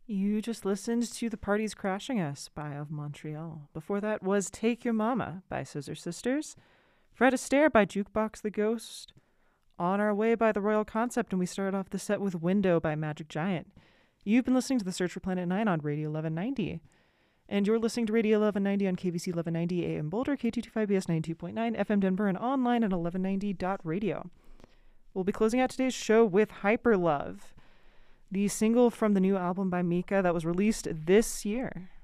You just listened to The Party's Crashing Us by Of Montreal. Before that was Take Your Mama by Scissor Sisters. Fred Astaire by Jukebox the Ghost. On Our Way by The Royal Concept, and we started off the set with Window by Magic Giant. You've been listening to The Search for Planet 9 on Radio 1190. And you're listening to Radio 1190 on KBC 1190 AM Boulder, K225BS 92.9, FM Denver, and online at 1190.radio. We'll be closing out today's show with Hyper Love, the single from the new album by Mika that was released this year.